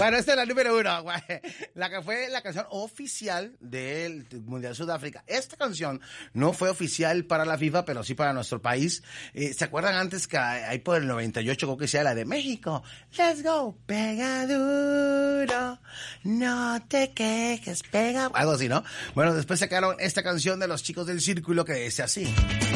Bueno, esta es la número 1, güey. La que fue la canción oficial del Mundial Sudáfrica. Esta canción no fue oficial para la FIFA, pero sí para nuestro país. ¿Se acuerdan antes que ahí por el 98 creo que sea la de México? Let's go, pega duro, no te quejes, pega... Algo así, ¿no? Bueno, después sacaron esta canción de los Chicos del Círculo que dice así.